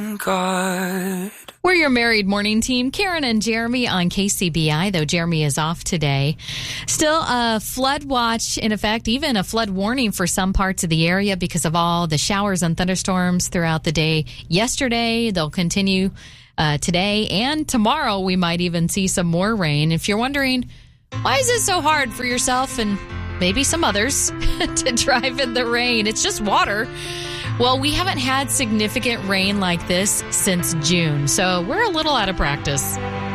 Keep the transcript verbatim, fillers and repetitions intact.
God. We're your married morning team, Karen and Jeremy on K C B I, though Jeremy is off today. Still a flood watch in effect, even a flood warning for some parts of the area because of all the showers and thunderstorms throughout the day yesterday. They'll continue uh, today and tomorrow. We might even see some more rain. If you're wondering, why is it so hard for yourself and maybe some others to drive in the rain? It's just water. Well, we haven't had significant rain like this since June, so we're a little out of practice.